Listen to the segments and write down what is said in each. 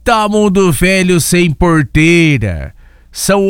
Eita, mundo velho sem porteira. São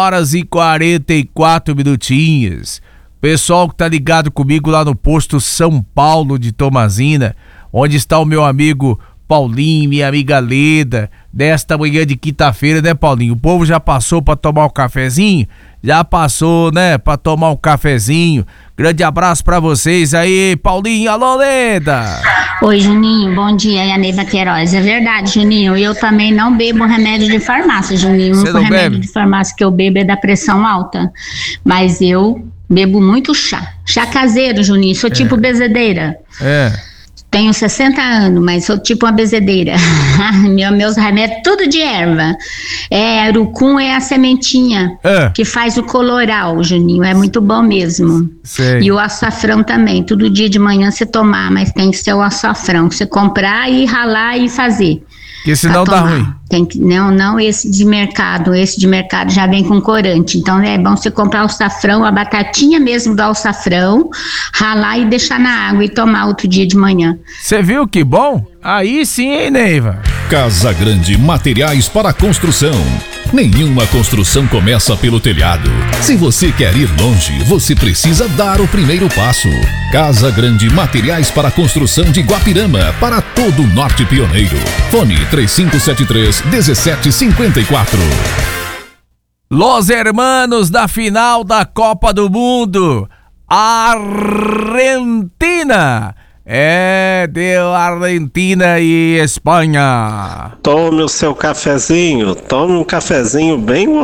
8h44 minutinhos. Pessoal que tá ligado comigo lá no posto São Paulo de Tomazina, onde está o meu amigo Paulinho, minha amiga Leda, desta manhã de quinta-feira, né, Paulinho? O povo já passou pra tomar um cafezinho? Já passou, né, pra tomar um cafezinho. Grande abraço pra vocês aí, Paulinho. Alô, Leda! Oi, Juninho, bom dia, é a Neiva Queiroz. É verdade, Juninho, eu também não bebo remédio de farmácia, Juninho. O único remédio de farmácia que eu bebo é da pressão alta. Mas eu bebo muito chá. Chá caseiro, Juninho, sou tipo bezedeira. Tenho 60 anos, mas sou tipo uma bezedeira. Meus remédios, tudo de erva. Urucum é a sementinha que faz o coloral, Juninho. É muito bom mesmo. Sei. E o açafrão também. Todo dia de manhã você tomar, mas tem que ser o açafrão. Você comprar e ralar e fazer. Porque senão dá ruim. Não esse de mercado. Esse de mercado já vem com corante. Então é bom você comprar o açafrão, a batatinha mesmo do açafrão, ralar e deixar na água e tomar outro dia de manhã. Você viu que bom? Aí sim, hein, Neiva? Casa Grande Materiais para Construção. Nenhuma construção começa pelo telhado. Se você quer ir longe, você precisa dar o primeiro passo. Casa Grande Materiais para Construção de Guapirama, para todo o Norte Pioneiro. Fone 3573-1754. Los hermanos da final da Copa do Mundo. Argentina. Deu Argentina e Espanha. Tome o seu cafezinho, tome um cafezinho bem